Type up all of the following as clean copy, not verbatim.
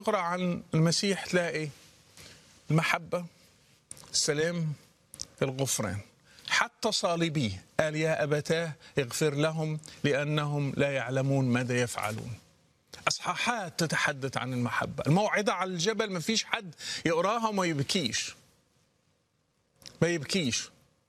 تقرأ عن المسيح تلاقي المحبة، السلام، الغفران. حتى صالبيه قال يا أبتاه اغفر لهم لأنهم لا يعلمون ماذا يفعلون. أصحاحات تتحدث عن المحبة. الموعظة على الجبل ما فيش حد يقراها وما يبكيش، ما يبكيش.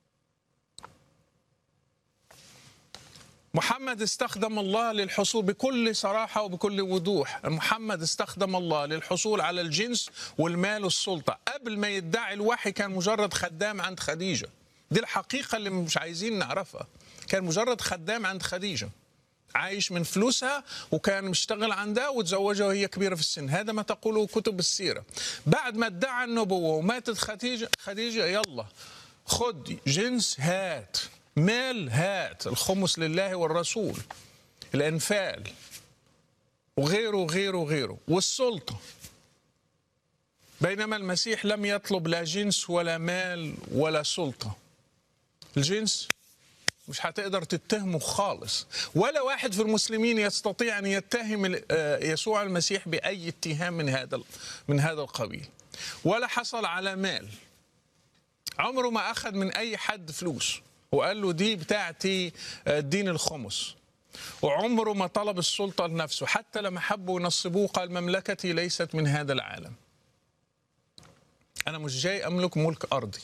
محمد استخدم الله للحصول بكل صراحة وبكل وضوح. محمد استخدم الله للحصول على الجنس والمال والسلطة. قبل ما يدعي الوحي كان مجرد خدام عند خديجة. دي الحقيقة اللي مش عايزين نعرفها. كان مجرد خدام عند خديجة، عايش من فلوسها، وكان مشتغل عندها وتزوجها وهي كبيرة في السن. هذا ما تقوله كتب السيرة. بعد ما ادعى النبوة وماتت خديجة يلا خد جنس، هات مال، هات الخمس لله والرسول، الأنفال وغيره وغيره وغيره، والسلطة. بينما المسيح لم يطلب لا جنس ولا مال ولا سلطة. الجنس مش هتقدر تتهمه خالص، ولا واحد في المسلمين يستطيع أن يتهم يسوع المسيح بأي اتهام من هذا القبيل. ولا حصل على مال، عمره ما أخذ من أي حد فلوس وقال له دي بتاعتي الدين الخمس. وعمره ما طلب السلطة لنفسه، حتى لما حبوا ينصبوه قال مملكتي ليست من هذا العالم. أنا مش جاي أملك ملك أرضي،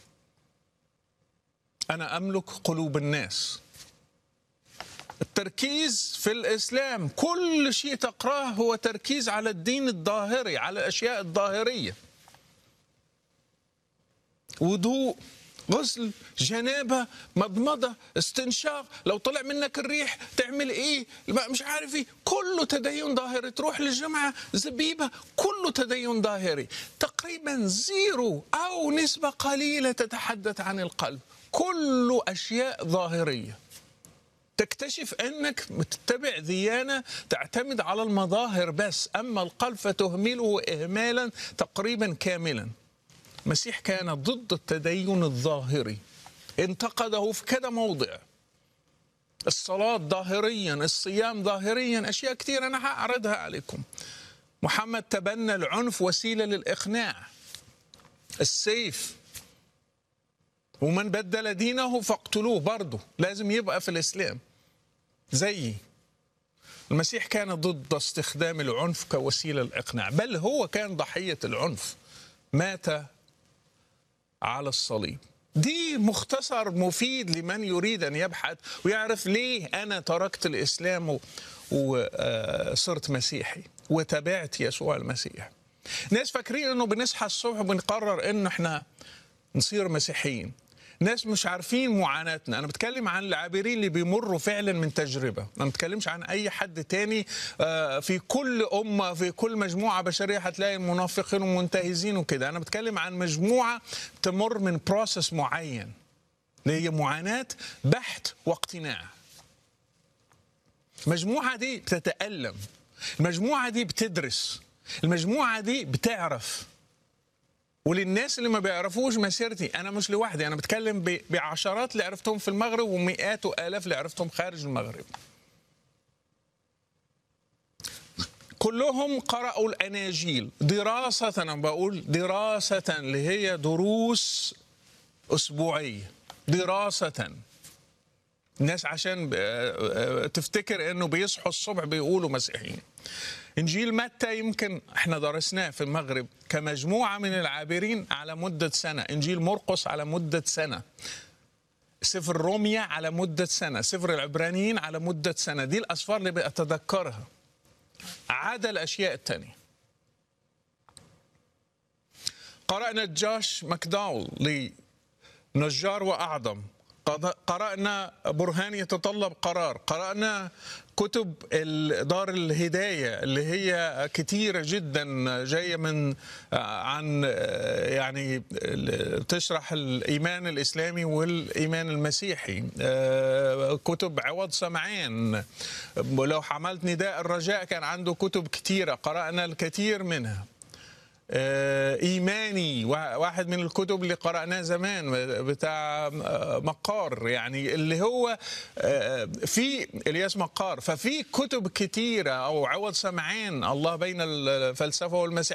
أنا أملك قلوب الناس. التركيز في الإسلام كل شيء تقراه هو تركيز على الدين الظاهري، على الأشياء الظاهرية. وضوء، غسل، جنابة، مضمضة، استنشاق، لو طلع منك الريح تعمل ايه، مش عارف ايه، كله تدين ظاهري. تروح للجامعة زبيبة، كله تدين ظاهري. تقريبا زيرو او نسبة قليلة تتحدث عن القلب، كله اشياء ظاهرية. تكتشف انك متبع ديانة تعتمد على المظاهر بس، اما القلب فتهمله اهمالا تقريبا كاملا. المسيح كان ضد التدين الظاهري، انتقده في كذا موضع. الصلاة ظاهريا، الصيام ظاهريا، أشياء كثيرة أنا هعرضها عليكم. محمد تبنى العنف وسيلة للإقناع، السيف، ومن بدل دينه فاقتلوه، برضه لازم يبقى في الإسلام زيي. المسيح كان ضد استخدام العنف كوسيلة للإقناع، بل هو كان ضحية العنف، مات على الصليب. دي مختصر مفيد لمن يريد أن يبحث ويعرف ليه أنا تركت الإسلام وصرت مسيحي وتابعت يسوع المسيح. ناس فاكرين أنه بنصحى الصبح وبنقرر أنه إحنا نصير مسيحيين. ناس مش عارفين معاناتنا. أنا بتكلم عن العابرين اللي بيمروا فعلا من تجربة، ما بتكلمش عن أي حد تاني. في كل أمة، في كل مجموعة بشرية هتلاقي المنافقين ومنتهزين وكده. أنا بتكلم عن مجموعة تمر من بروسس معين اللي هي معاناة بحث واقتناع. المجموعة دي بتتألم، المجموعة دي بتدرس، المجموعة دي بتعرف. وللناس اللي ما بيعرفوش مسيرتي، أنا مش لوحدي، أنا بتكلم بعشرات اللي عرفتهم في المغرب ومئات وآلاف اللي عرفتهم خارج المغرب. كلهم قرأوا الأناجيل دراسة، أنا بقول دراسة اللي هي دروس أسبوعية، دراسة. الناس عشان تفتكر أنه بيصحوا الصبح بيقولوا مسيحيين. إنجيل متى يمكن احنا درسناه في المغرب كمجموعة من العابرين على مدة سنة، إنجيل مرقس على مدة سنة، سفر روميا على مدة سنة، سفر العبرانيين على مدة سنة. دي الأسفار اللي بأتذكرها عدا الأشياء التانية. قرأنا جاش ماكداول لنجار وأعظم، قرأنا برهان يتطلب قرار، قرأنا كتب دار الهداية اللي هي كتيرة جدا جاية من عن يعني تشرح الإيمان الإسلامي والإيمان المسيحي. كتب عوض سمعان، لو حملت نداء الرجاء كان عنده كتب كتيرة، قرأنا الكثير منها. إيماني، واحد من الكتب اللي قرأناه زمان بتاع مقار، يعني اللي هو في إلياس مقار. ففي كتب كتيرة، أو عوض سمعان، الله بين الفلسفة والمسيح.